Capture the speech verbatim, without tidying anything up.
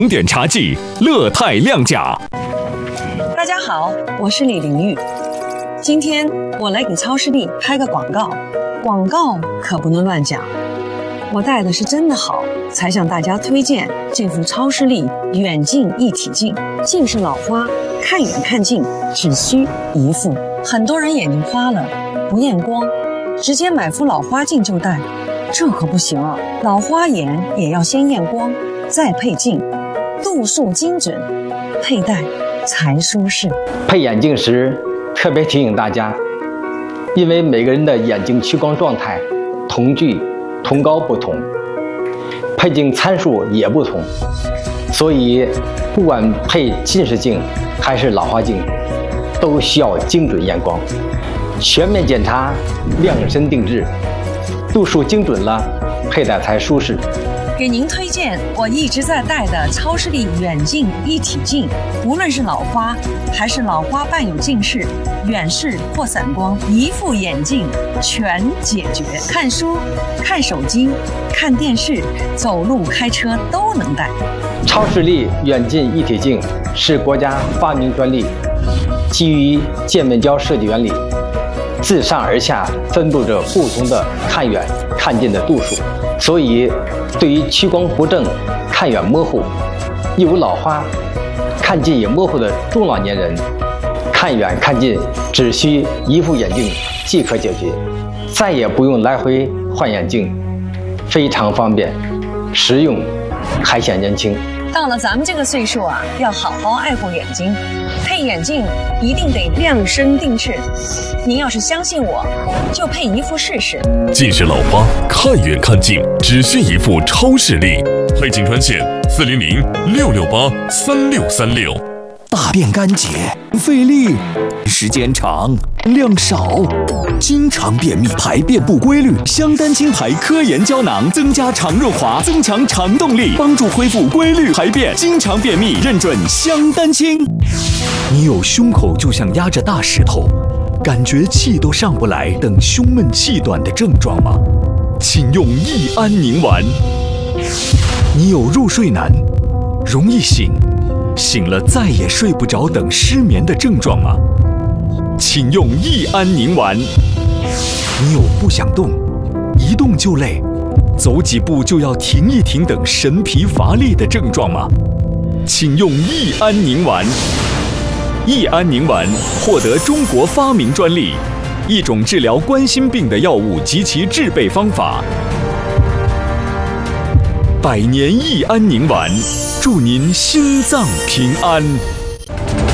经典茶记乐泰亮价。 大家好，我是李玲玉。今天我来给超视力拍个广告，广告可不能乱讲。我戴的是真的好，才向大家推荐这副超视力远近一体镜。近视老花，看远看近只需一副。很多人眼睛花了不验光，直接买副老花镜就戴，这可不行啊！老花眼也要先验光，再配镜，度数精准，佩戴才舒适。 配眼镜时特别提醒大家，因为每个人的眼睛屈光状态、瞳距、瞳高不同，配镜参数也不同，所以不管配近视镜还是老花镜，都需要精准验光，全面检查，量身定制，度数精准了，佩戴才舒适。 给您推荐我一直在戴的超视力远近一体镜，无论是老花还是老花伴有近视、远视或散光，一副眼镜全解决。看书、看手机、看电视、走路、开车都能戴。 超视力远近一体镜是国家发明专利，基于渐面胶设计原理，自上而下分布着不同的看远看近的度数，所以对于屈光不正、看远模糊、有老花、看近也模糊的中老年人，看远看近只需一副眼镜即可解决，再也不用来回换眼镜，非常方便、实用，还显年轻。 到了咱们这个岁数啊，要好好爱护眼睛，配眼镜一定得量身定制。您要是相信我，就配一副试试。 近视老花，看远看近只需一副超视力，配镜专线四零零六六八三六三六。 大便干结、费力、时间长、量少，经常便秘、排便不规律，香丹清牌科研胶囊增加肠润滑，增强肠动力，帮助恢复规律排便。经常便秘认准香丹清。你有胸口就像压着大石头，感觉气都上不来等胸闷气短的症状吗？请用益安宁丸。你有入睡难、容易醒、醒了再也睡不着等失眠的症状吗？请用益安宁丸。你有不想动、一动就累、走几步就要停一停等神疲乏力的症状吗？请用益安宁丸。益安宁丸获得中国发明专利，一种治疗冠心病的药物及其制备方法。百年益安宁丸，祝您心脏平安。